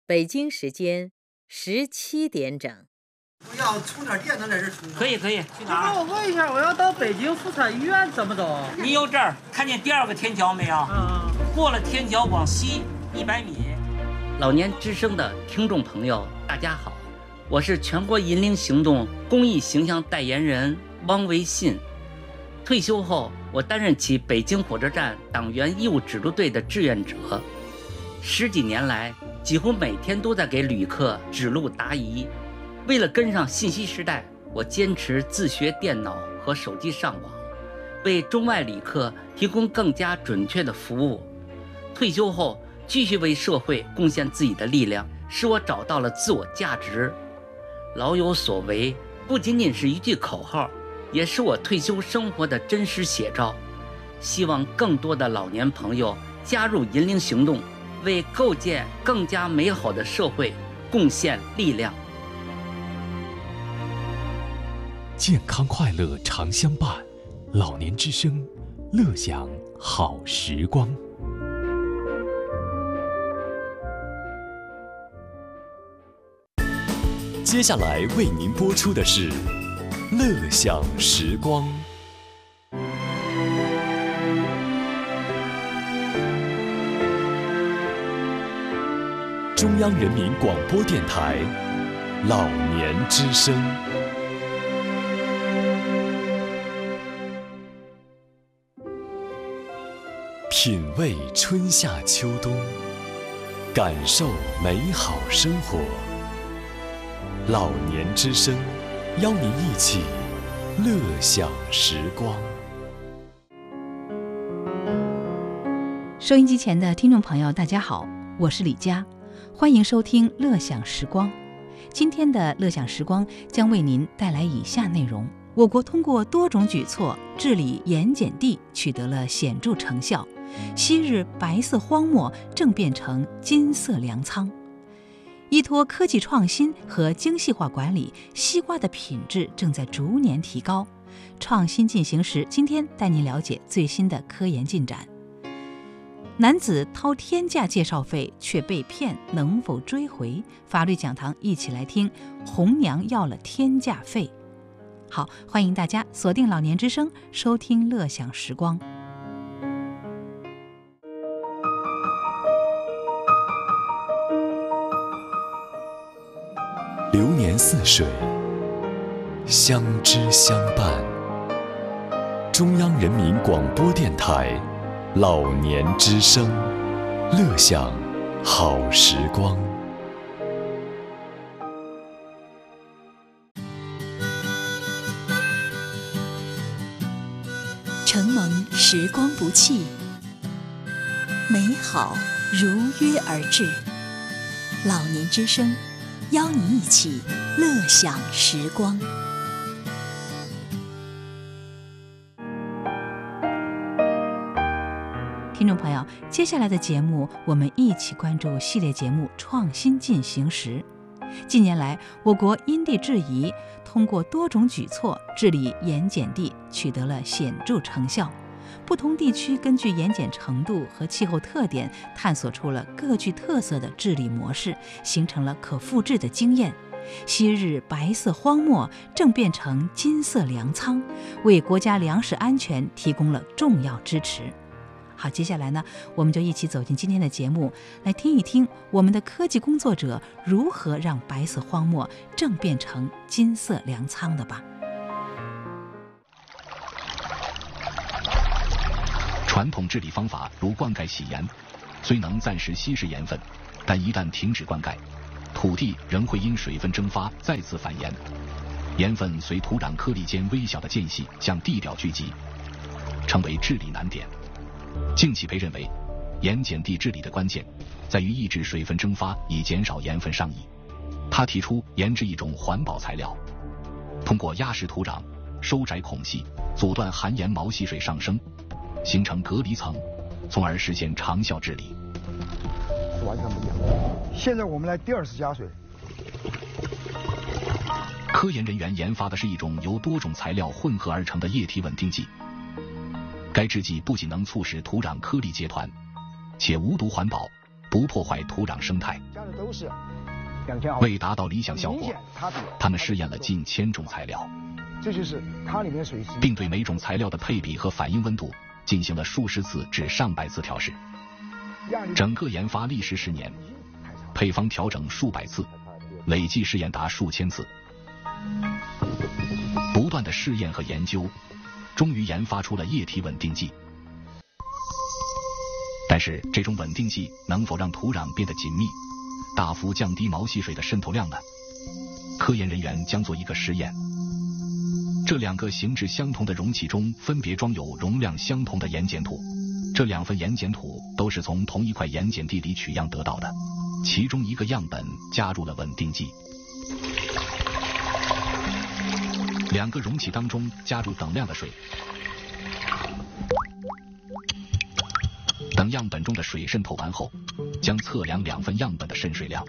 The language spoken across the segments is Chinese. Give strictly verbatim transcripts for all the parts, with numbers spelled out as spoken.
北京时间十七点整。 我要充点电能在这充吗？ 可以可以，去哪儿？ 那我问一下，我要到北京妇产医院怎么走？ 你有这儿看见第二个天桥没有？ 嗯， 过了天桥往西一百米。老年之声的听众朋友，大家好，我是全国银龄行动公益形象代言人汪维信。退休后，我担任起北京火车站党员义务指路队的志愿者，十几年来，几乎每天都在给旅客指路答疑。为了跟上信息时代，我坚持自学电脑和手机上网，为中外旅客提供更加准确的服务。退休后，继续为社会贡献自己的力量，使我找到了自我价值。老有所为不仅仅是一句口号，也是我退休生活的真实写照。希望更多的老年朋友加入银龄行动，为构建更加美好的社会贡献力量。 健康快乐常相伴，老年之声，乐享好时光。接下来为您播出的是乐享时光。中央人民广播电台老年之声。品味春夏秋冬，感受美好生活。老年之声，邀您一起乐享时光。 收音机前的听众朋友，大家好，我是李佳，欢迎收听乐享时光。今天的乐享时光将为您带来以下内容：我国通过多种举措治理盐碱地取得了显著成效。昔日白色荒漠正变成金色粮仓。依托科技创新和精细化管理，西瓜的品质正在逐年提高。创新进行时，今天带您了解最新的科研进展。男子掏天价介绍费却被骗，能否追回？法律讲堂一起来听，红娘要了天价费。好，欢迎大家锁定老年之声，收听乐享时光。 流年似水，相知相伴。中央人民广播电台老年之声，乐享好时光。 承蒙时光不弃，美好如约而至。老年之声，邀您一起乐享时光。 听众朋友，接下来的节目我们一起关注系列节目《创新进行时》。近年来，我国因地制宜，通过多种举措治理盐碱地取得了显著成效。不同地区根据盐碱程度和气候特点，探索出了各具特色的治理模式，形成了可复制的经验。昔日白色荒漠正变成金色粮仓，为国家粮食安全提供了重要支持。好，接下来呢，我们就一起走进今天的节目，来听一听我们的科技工作者如何让白色荒漠正变成金色粮仓的吧。 传统治理方法如灌溉洗盐，虽能暂时稀释盐分，但一旦停止灌溉，土地仍会因水分蒸发再次反盐，盐分随土壤颗粒间微小的间隙向地表聚集，成为治理难点。敬启培认为，盐碱地治理的关键在于抑制水分蒸发，以减少盐分上移。他提出盐是一种环保材料，通过压实土壤、收窄孔隙，阻断含盐毛细水上升，形成隔离层，从而实现长效治理。 完全不一样。现在我们来第二次加水。 科研人员研发的是一种由多种材料混合而成的液体稳定剂。该制剂不仅能促使土壤颗粒结团，且无毒环保， 不破坏土壤生态。 加的都是两千毫为达到理想效果，他们试验了近千种材料， 这就是它里面水质， 并对每种材料的配比和反应温度进行了数十次至上百次调试。整个研发历时十年，配方调整数百次，累计试验达数千次。不断的试验和研究，终于研发出了液体稳定剂。但是这种稳定剂能否让土壤变得紧密，大幅降低毛细水的渗透量呢？科研人员将做一个实验。这两个形制相同的容器中分别装有容量相同的盐碱土，这两份盐碱土都是从同一块盐碱地里取样得到的，其中一个样本加入了稳定剂。两个容器当中加入等量的水，等样本中的水渗透完后，将测量两份样本的渗水量。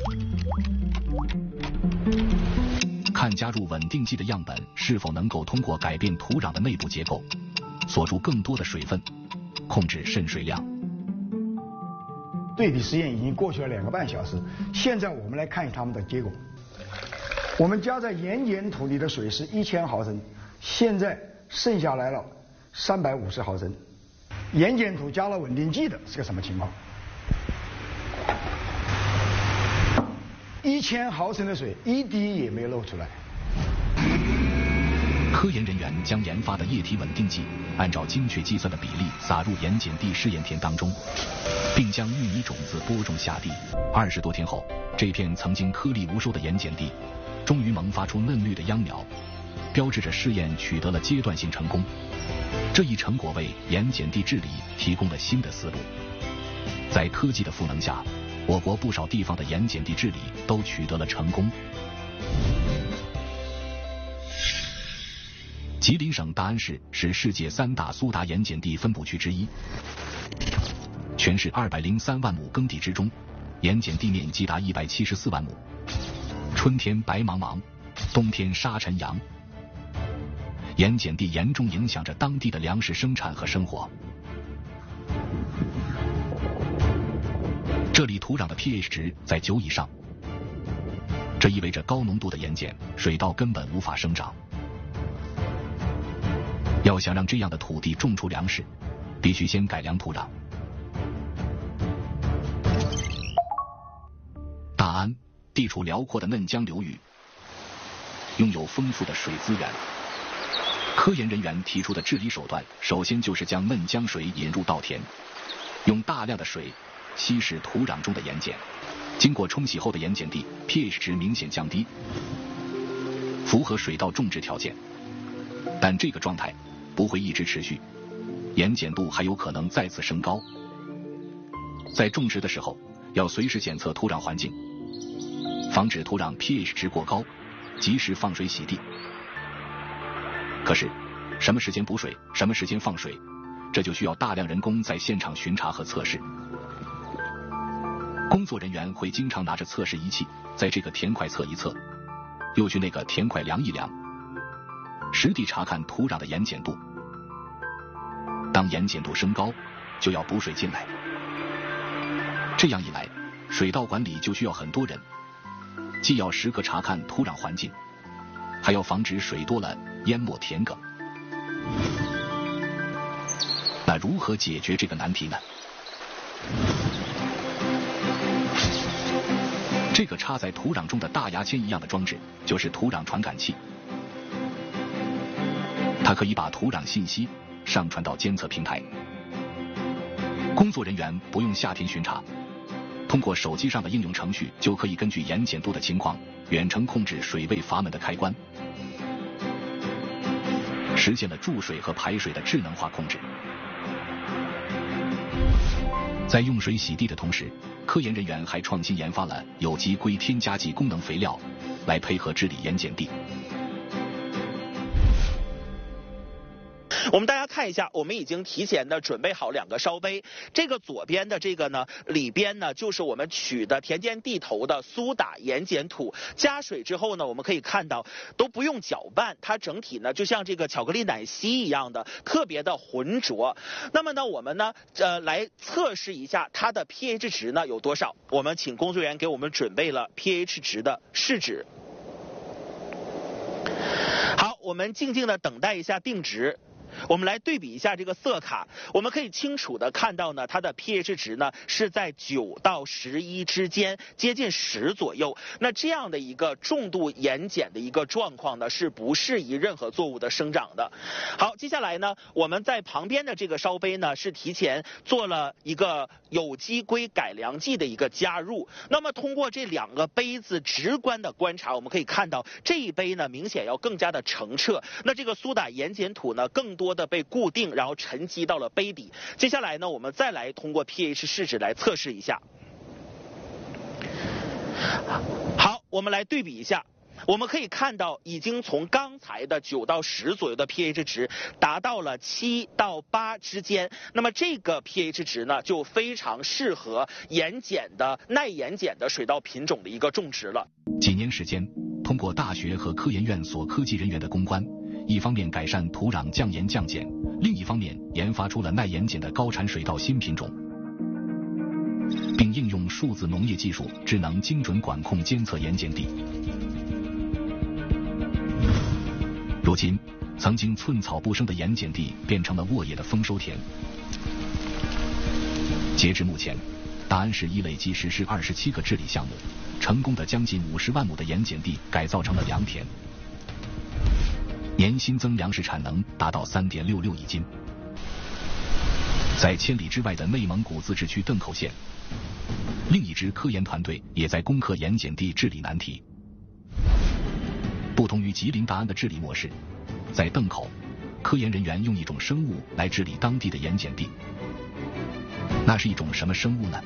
看加入稳定剂的样本是否能够通过改变土壤的内部结构，锁住更多的水分，控制渗水量。 对比实验已经过去了两个半小时，现在我们来看他们的结果。我们加在盐碱土里的水是一千毫升，现在剩下来了三百五十毫升。盐碱土加了稳定剂的是个什么情况？一千毫升的水一滴也没有漏出来。 科研人员将研发的液体稳定剂按照精确计算的比例撒入盐碱地试验田当中，并将玉米种子播种下地。二十多天后，这片曾经颗粒无收的盐碱地终于萌发出嫩绿的秧苗，标志着试验取得了阶段性成功。这一成果为盐碱地治理提供了新的思路。在科技的赋能下，我国不少地方的盐碱地治理都取得了成功。吉林省达安市是世界三大苏打盐碱地分布区之一，全市二百零三万亩耕地之中，盐碱地面积达一百七十四万亩。春天白茫茫，冬天沙尘扬，盐碱地严重影响着当地的粮食生产和生活。这里土壤的 pH 值在九以上，这意味着高浓度的盐碱水稻根本无法生长。要想让这样的土地种出粮食，必须先改良土壤。大安地处辽阔的嫩江流域，拥有丰富的水资源。科研人员提出的治理手段，首先就是将嫩江水引入稻田，用大量的水稀释土壤中的盐碱。经过冲洗后的盐碱地 pH 值明显降低，符合水稻种植条件。但这个状态不会一直持续，盐碱度还有可能再次升高。在种植的时候，要随时检测土壤环境，防止土壤 pH 值过高，及时放水洗地。可是，什么时间补水，什么时间放水，这就需要大量人工在现场巡查和测试。工作人员会经常拿着测试仪器，在这个田块测一测，又去那个田块量一量，实地查看土壤的盐碱度。当盐碱度升高，就要补水进来。这样一来，水稻管理就需要很多人，既要时刻查看土壤环境，还要防止水多了淹没田埂。那如何解决这个难题呢？这个插在土壤中的大牙签一样的装置，就是土壤传感器。它可以把土壤信息上传到监测平台，工作人员不用下田巡查，通过手机上的应用程序就可以根据盐碱度的情况远程控制水位阀门的开关，实现了注水和排水的智能化控制。在用水洗地的同时，科研人员还创新研发了有机硅添加剂功能肥料，来配合治理盐碱地。 我们大家看一下，我们已经提前的准备好两个烧杯，这个左边的这个呢，里边呢就是我们取的田间地头的苏打盐碱土，加水之后呢，我们可以看到都不用搅拌，它整体呢就像这个巧克力奶昔一样的特别的浑浊。那么呢，我们呢呃来测试一下它的 pH 值呢有多少。我们请工作人员给我们准备了 pH 值的试纸。好，我们静静的等待一下定值。我们来对比一下这个色卡，我们可以清楚的看到呢，它的 pH 值呢是在九到十一之间，接近十左右。那这样的一个重度盐碱的一个状况呢，是不适宜任何作物的生长的。好，接下来呢，我们在旁边的这个烧杯呢，是提前做了一个有机硅改良剂的一个加入。那么通过这两个杯子直观的观察，我们可以看到这一杯呢明显要更加的澄澈，那这个苏打盐碱土呢更多的被固定，然后沉积到了杯底。接下来呢，我们再来通过 pH 试纸来测试一下。好，我们来对比一下。我们可以看到，已经从刚才的九到十左右的 pH 值达到了七到八之间。那么这个 pH 值呢，就非常适合盐碱的耐盐碱的水稻品种的一个种植了。 几年时间，通过大学和科研院所科技人员的攻关，一方面改善土壤降盐降碱，另一方面研发出了耐盐碱的高产水稻新品种，并应用数字农业技术，智能精准管控监测盐碱地。如今，曾经寸草不生的盐碱地变成了沃野的丰收田。截至目前，大安市已累计实施二十七个治理项目，成功的将近五十万亩的盐碱地改造成了良田，年新增粮食产能达到 三点六六亿斤。在千里之外的内蒙古自治区邓口县，另一支科研团队也在攻克盐碱地治理难题。不同于吉林大安的治理模式，在邓口，科研人员用一种生物来治理当地的盐碱地。那是一种什么生物呢？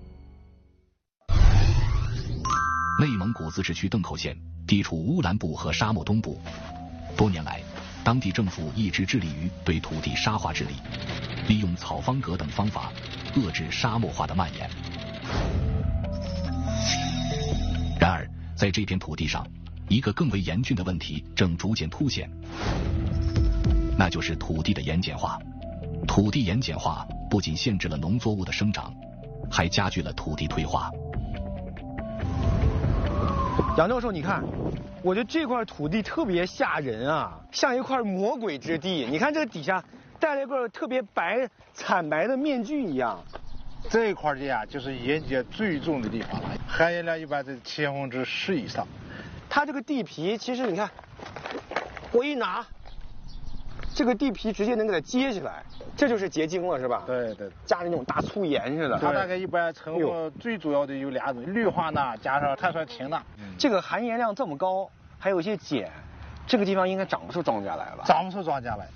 内蒙古自治区邓口县地处乌兰布和沙漠东部，多年来，当地政府一直致力于对土地沙化治理，利用草方格等方法遏制沙漠化的蔓延。然而，在这片土地上，一个更为严峻的问题正逐渐凸显，那就是土地的盐碱化。土地盐碱化不仅限制了农作物的生长，还加剧了土地退化。 杨教授，你看，我觉得这块土地特别吓人啊，像一块魔鬼之地。你看这底下戴了一个特别白、惨白的面具一样。 这一块地啊，就是盐碱最重的地方了，含盐量一般在千分之十以上。 它这个地皮，其实你看，我一拿，这个地皮直接能给它接起来，这就是结晶了，是吧？ 对对， 加上那种大粗盐似的。 它大概一般成分最主要的有两种，氯化钠加上碳酸氢钠。 嗯、这个含盐量这么高，还有一些碱，这个地方应该长不出庄稼来了。 长不出庄稼来。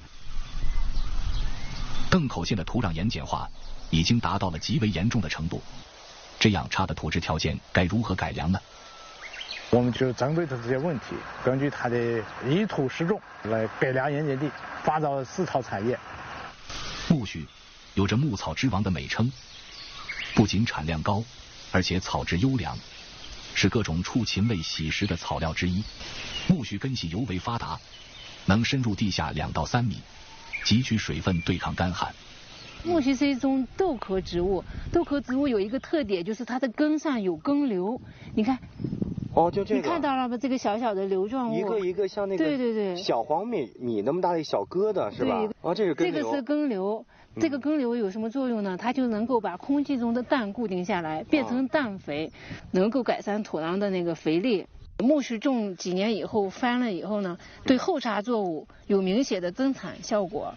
邓口县的土壤盐碱化已经达到了极为严重的程度，这样差的土质条件该如何改良呢？ 我们就针对的这些问题，根据它的一土适种来改良盐碱地，发展丝草产业。 苜蓿有着牧草之王的美称，不仅产量高，而且草质优良，是各种畜禽类喜食的草料之一。苜蓿根系尤为发达，能深入地下两到三米，汲取水分对抗干旱。 苜蓿是一种豆科植物，豆科植物有一个特点，就是它的根上有根瘤。你看， 哦，就这个， 你看到了吧？这个小小的瘤状物， 一个一个像那个， 对对对， 小黄米米那么大的小疙瘩是吧？哦，这是根瘤。 这个是根瘤，这个根瘤有什么作用呢？它就能够把空气中的氮固定下来，变成氮肥，能够改善土壤的那个肥力。苜蓿种几年以后翻了以后呢，对后茬作物有明显的增产效果。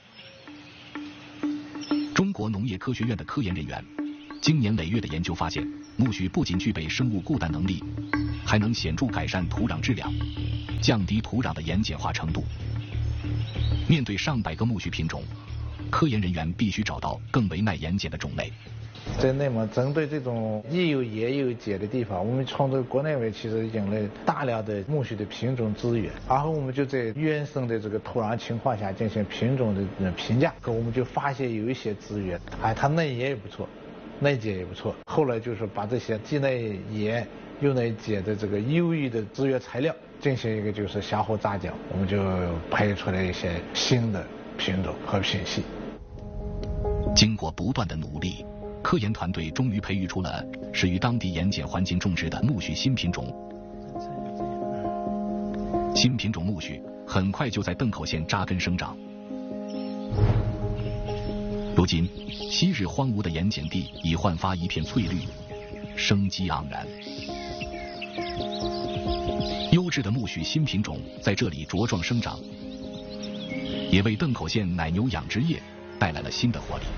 中国农业科学院的科研人员经年累月的研究发现，苜蓿不仅具备生物固氮能力，还能显著改善土壤质量，降低土壤的盐碱化程度。面对上百个苜蓿品种， 科研人员必须找到更为耐盐碱的种类。 在内蒙，针对这种亦有盐又有碱的地方，我们创作国内外其实引了大量的苜蓿的品种资源，然后我们就在原生的这个土壤情况下进行品种的评价，我们就发现有一些资源，哎，它耐盐也不错，耐碱也不错。后来就是把这些既耐盐又耐碱的这个优异的资源材料进行一个就是相互杂交，我们就培育出来一些新的品种和品系。 经过不断的努力，科研团队终于培育出了适于当地盐碱环境种植的苜蓿新品种。新品种苜蓿很快就在邓口县扎根生长。如今，昔日荒芜的盐碱地已焕发一片翠绿，生机盎然。优质的苜蓿新品种在这里茁壮生长，也为邓口县奶牛养殖业带来了新的活力。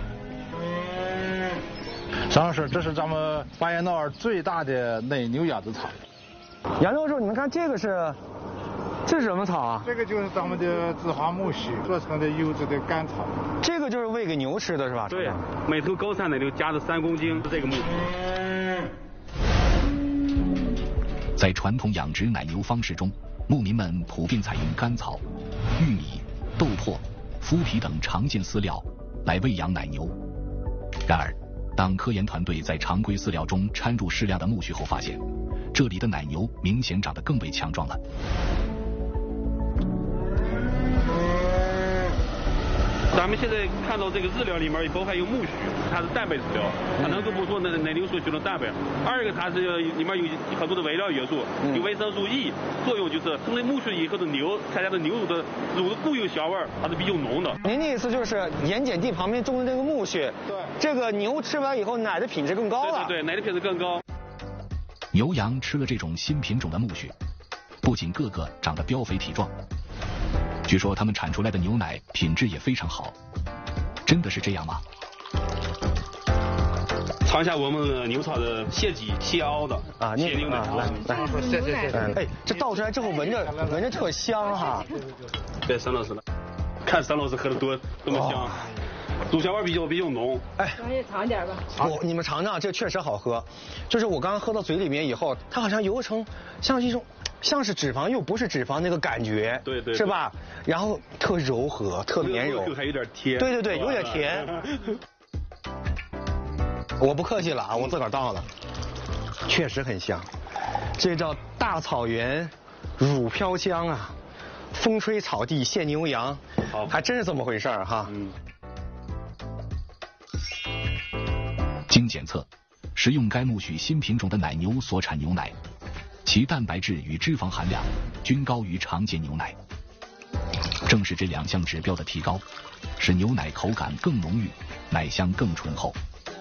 张老师，这是咱们巴彦淖尔最大的奶牛养殖场。 杨教授，你们看这个是，这是什么草啊？ 这个就是咱们的紫花苜蓿做成的优质的干草。 这个就是喂给牛吃的是吧？ 对，每头高产奶牛夹着三公斤是这个苜蓿。 在传统养殖奶牛方式中，牧民们普遍采用干草、玉米、豆粕、麸皮等常见饲料来喂养奶牛。然而，当科研团队在常规饲料中掺入适量的苜蓿后，发现这里的奶牛明显长得更为强壮了。 咱们现在看到这个日料里面也包含有苜蓿，它是蛋白质料，它能够补充奶奶牛所需的蛋白。二一个它是里面有很多的微量元素，有维生素 E， 作用就是成了苜蓿以后的牛参加的牛乳的乳的固有香味它是比较浓的。 您的意思就是盐碱地旁边种的这个苜蓿，对，这个牛吃完以后奶的品质更高了。 对对对，奶的品质更高。 牛羊吃了这种新品种的苜蓿，不仅个个长得膘肥体壮，据说他们产出来的牛奶品质也非常好，真的是这样吗？ 尝一下我们牛草的蟹脊蟹凹的啊， 蟹牛奶， 来来，谢谢谢谢。哎，这倒出来之后闻着闻着特香哈。 对，沈老师的，看沈老师喝的多多么香，乳香味比较比较浓。 哎， 咱也尝点吧。 我你们尝尝，这确实好喝。就是我刚刚喝到嘴里面以后，它好像有成像是一种。像是脂肪又不是脂肪那个感觉， 对 对, 对， 是吧？然后特柔和，特绵柔， 还有点甜。 对对对，有点甜。我不客气了啊，我自个儿倒了，确实很香。这叫大草原乳飘香啊，风吹草地见牛羊，还真是这么回事儿哈。嗯。 经检测，食用该苜蓿新品种的奶牛所产牛奶，其蛋白质与脂肪含量均高于常见牛奶。正是这两项指标的提高，使牛奶口感更浓郁，奶香更醇厚。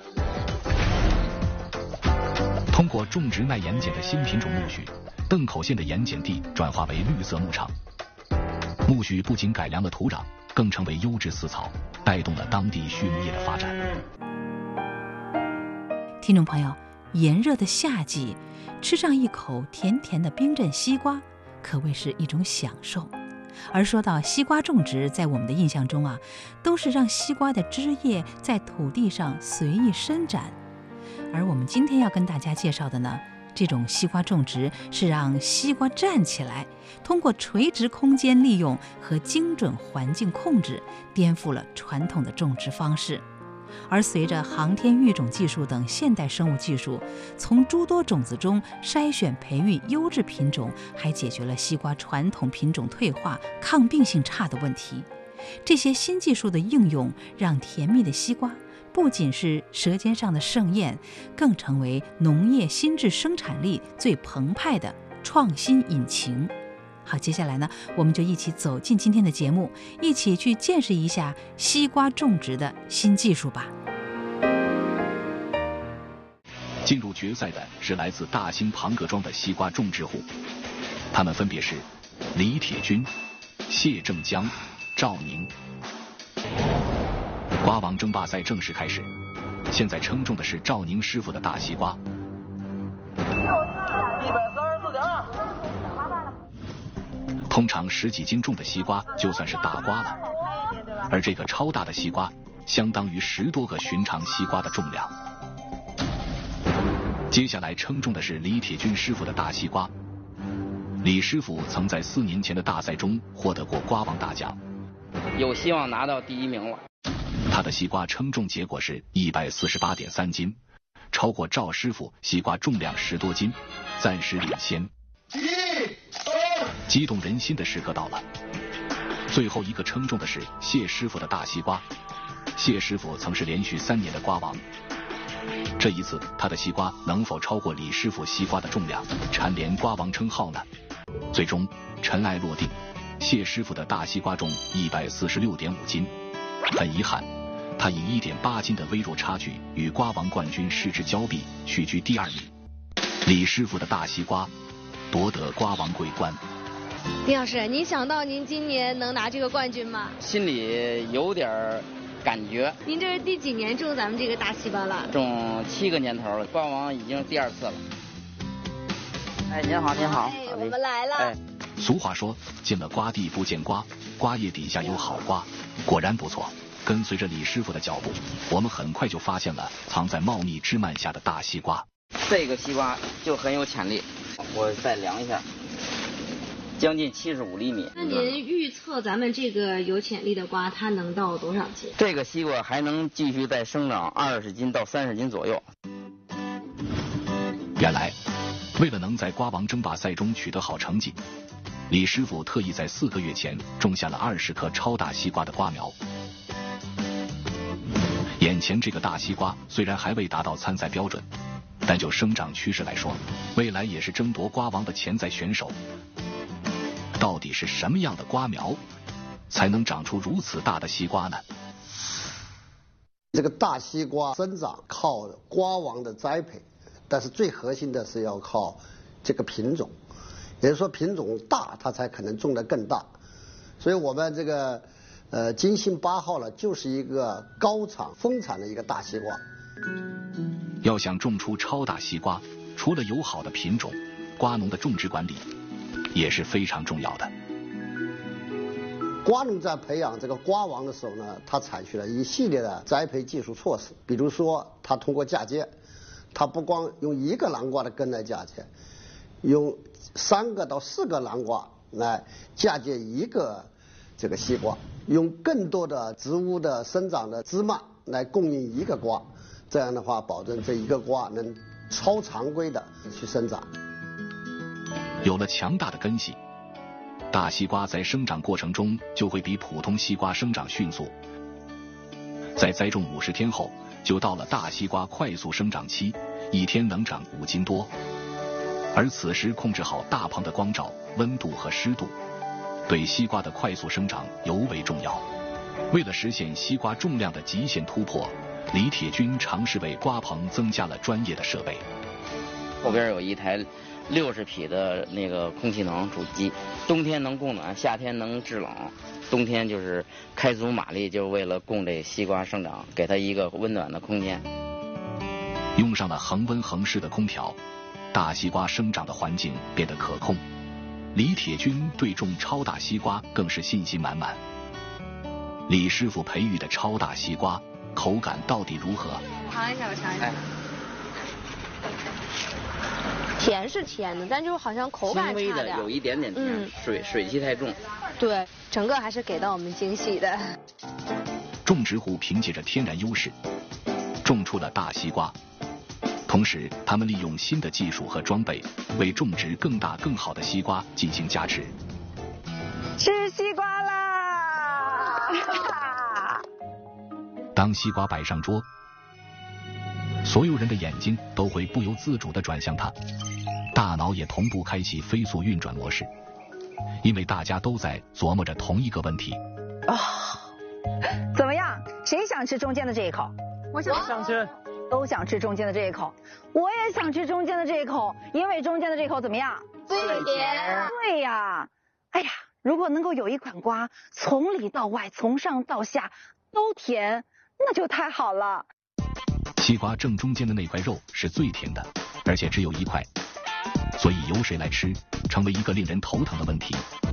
通过种植耐盐碱的新品种苜蓿，邓口县的盐碱地转化为绿色牧场。苜蓿不仅改良了土壤，更成为优质饲草，带动了当地畜牧业的发展。 听众朋友，炎热的夏季，吃上一口甜甜的冰镇西瓜，可谓是一种享受。而说到西瓜种植，在我们的印象中啊，都是让西瓜的枝叶在土地上随意伸展。而我们今天要跟大家介绍的呢，这种西瓜种植是让西瓜站起来，通过垂直空间利用和精准环境控制，颠覆了传统的种植方式。而随着航天育种技术等现代生物技术，从诸多种子中筛选培育优质品种，还解决了西瓜传统品种退化、抗病性差的问题。这些新技术的应用，让甜蜜的西瓜不仅是舌尖上的盛宴，更成为农业新质生产力最澎湃的创新引擎。好，接下来呢，我们就一起走进今天的节目，一起去见识一下西瓜种植的新技术吧。 进入决赛的是来自大兴庞各庄的西瓜种植户，他们分别是李铁军、谢正江、赵宁。瓜王争霸赛正式开始，现在称重的是赵宁师傅的大西瓜。一百三十四点二。通常十几斤重的西瓜就算是大瓜了，而这个超大的西瓜相当于十多个寻常西瓜的重量。接下来称重的是李铁军师傅的大西瓜。李师傅曾在四年前的大赛中获得过瓜王大奖， 有希望拿到第一名了。 他的西瓜称重结果是一百四十八点三斤，超过赵师傅西瓜重量十多斤，暂时领先。激动人心的时刻到了，最后一个称重的是谢师傅的大西瓜。谢师傅曾是连续三年的瓜王，这一次他的西瓜能否超过李师傅西瓜的重量，蝉联瓜王称号呢？最终尘埃落定，谢师傅的大西瓜重一百四十六点五斤，很遗憾，他以一点八斤的微弱差距与瓜王冠军失之交臂，屈居第二名。李师傅的大西瓜夺得瓜王桂冠。 丁老师，您想到您今年能拿这个冠军吗？ 心里有点感觉。 您这是第几年种咱们这个大西瓜了？ 种七个年头了，瓜王已经第二次了。哎，您好，您好， 哎，我们来了。哎， 俗话说，进了瓜地不见瓜，瓜叶底下有好瓜，果然不错。跟随着李师傅的脚步，我们很快就发现了藏在茂密枝蔓下的大西瓜。 这个西瓜就很有潜力，我再量一下，将近七十五厘米。 那您预测咱们这个有潜力的瓜，它能到多少斤？ 这个西瓜还能继续再生长二十斤到三十斤左右。 原来，为了能在瓜王争霸赛中取得好成绩，李师傅特意在四个月前种下了二十棵超大西瓜的瓜苗。眼前这个大西瓜虽然还未达到参赛标准，但就生长趋势来说，未来也是争夺瓜王的潜在选手。到底是什么样的瓜苗才能长出如此大的西瓜呢？ 这个大西瓜生长靠瓜王的栽培，但是最核心的是要靠这个品种，也就是说品种大，它才可能种得更大。所以我们这个呃金星八号呢，就是一个高产丰产的一个大西瓜。 要想种出超大西瓜，除了有好的品种，瓜农的种植管理也是非常重要的。 瓜农在培养这个瓜王的时候呢，他采取了一系列的栽培技术措施，比如说他通过嫁接，他不光用一个南瓜的根来嫁接，用三个到四个南瓜来嫁接一个这个西瓜，用更多的植物的生长的枝蔓来供应一个瓜，这样的话保证这一个瓜能超常规的去生长。 有了强大的根系，大西瓜在生长过程中就会比普通西瓜生长迅速，在栽种五十天后就到了大西瓜快速生长期，一天能长五斤多。而此时控制好大棚的光照、温度和湿度，对西瓜的快速生长尤为重要。为了实现西瓜重量的极限突破，李铁军尝试为瓜棚增加了专业的设备。 后边有一台六十匹的那个空气能主机，冬天能供暖，夏天能制冷。冬天就是开足马力，就是为了供这西瓜生长，给它一个温暖的空间。 用上了恒温恒湿的空调，大西瓜生长的环境变得可控。李铁军对种超大西瓜更是信心满满。李师傅培育的超大西瓜口感到底如何？ 尝一下，我尝一下。甜是甜的，但就是好像口感差点， 轻微的有一点点甜，嗯、水水气太重。 对，整个还是给到我们惊喜的。 种植户凭借着天然优势，种出了大西瓜。同时，他们利用新的技术和装备，为种植更大更好的西瓜进行加持。 吃西瓜啦！ 当西瓜摆上桌，所有人的眼睛都会不由自主地转向它，大脑也同步开启飞速运转模式，因为大家都在琢磨着同一个问题。 哦，怎么样？谁想吃中间的这一口？ 我想想吃。 都想吃中间的这一口，我也想吃中间的这一口，因为中间的这一口怎么样？ 最甜。 对呀，哎呀，如果能够有一款瓜从里到外，从上到下都甜，那就太好了。 西瓜正中间的那块肉是最甜的，而且只有一块，所以由谁来吃成为一个令人头疼的问题。